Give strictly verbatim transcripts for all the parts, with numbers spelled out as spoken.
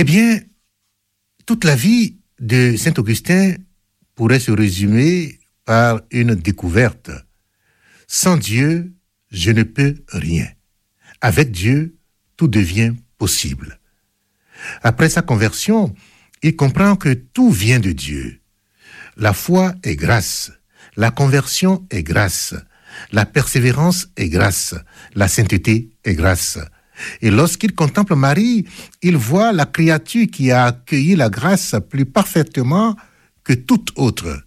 Eh bien, toute la vie de saint Augustin pourrait se résumer par une découverte. Sans Dieu, je ne peux rien. Avec Dieu, tout devient possible. Après sa conversion, il comprend que tout vient de Dieu. La foi est grâce, la conversion est grâce, la persévérance est grâce, la sainteté est grâce. Et lorsqu'il contemple Marie, il voit la créature qui a accueilli la grâce plus parfaitement que toute autre.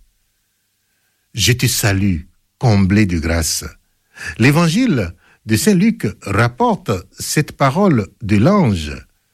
Je te salue, comblée de grâce. L'évangile de saint Luc rapporte cette parole de l'ange.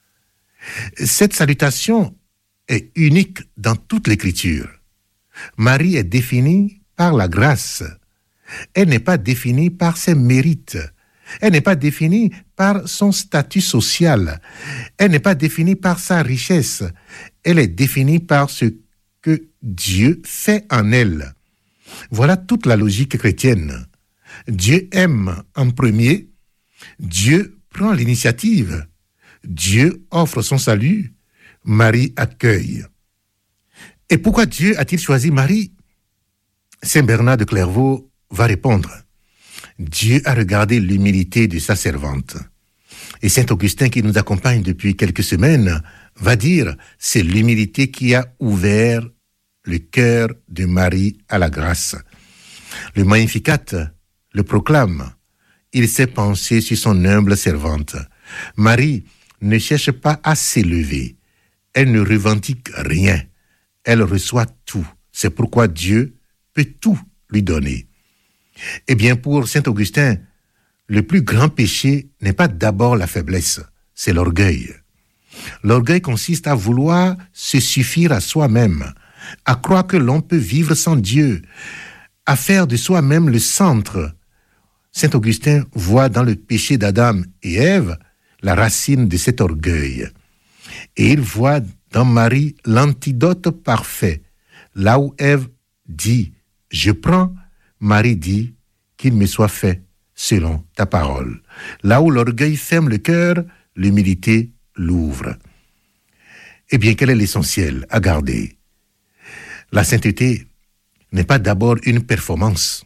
Cette salutation est unique dans toute l'Écriture. Marie est définie par la grâce. Elle n'est pas définie par ses mérites. Elle n'est pas définie par son statut social. Elle n'est pas définie par sa richesse. Elle est définie par ce que Dieu fait en elle. Voilà toute la logique chrétienne. Dieu aime en premier. Dieu prend l'initiative. Dieu offre son salut. Marie accueille. Et pourquoi Dieu a-t-il choisi Marie? Saint Bernard de Clairvaux va répondre. Dieu a regardé l'humilité de sa servante. Et saint Augustin, qui nous accompagne depuis quelques semaines, va dire, c'est l'humilité qui a ouvert le cœur de Marie à la grâce. Le Magnificat le proclame. Il s'est pensé sur son humble servante. Marie ne cherche pas à s'élever. Elle ne revendique rien. Elle reçoit tout. C'est pourquoi Dieu peut tout lui donner. Eh bien, pour saint Augustin, le plus grand péché n'est pas d'abord la faiblesse, c'est l'orgueil. L'orgueil consiste à vouloir se suffire à soi-même, à croire que l'on peut vivre sans Dieu, à faire de soi-même le centre. Saint Augustin voit dans le péché d'Adam et Ève la racine de cet orgueil. Et il voit dans Marie l'antidote parfait. Là où Ève dit « je prends », Marie dit « qu'il me soit fait selon ta parole ». Là où l'orgueil ferme le cœur, l'humilité l'ouvre. Eh bien, quel est l'essentiel à garder? La sainteté n'est pas d'abord une performance.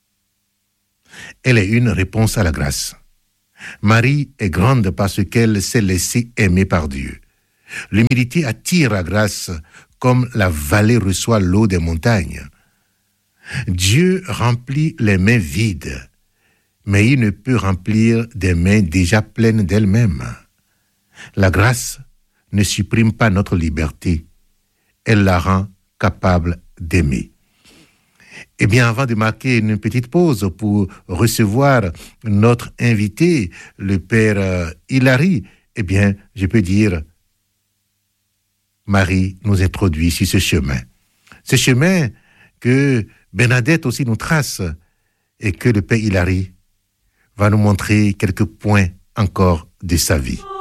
Elle est une réponse à la grâce. Marie est grande parce qu'elle s'est laissée aimer par Dieu. L'humilité attire la grâce comme la vallée reçoit l'eau des montagnes. Dieu remplit les mains vides, mais il ne peut remplir des mains déjà pleines d'elles-mêmes. La grâce ne supprime pas notre liberté, elle la rend capable d'aimer. Eh bien, avant de marquer une petite pause pour recevoir notre invité, le père euh, Hilary, eh bien, je peux dire, Marie nous introduit sur ce chemin. Ce chemin que Bernadette aussi nous trace et que le père Hilary va nous montrer quelques points encore de sa vie.